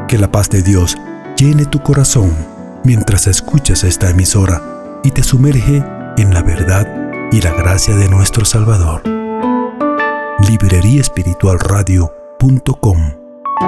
Que la paz de Dios llene tu corazón mientras escuchas esta emisora y te sumerge en la verdad y la gracia de nuestro Salvador. libreriaespiritualradio.com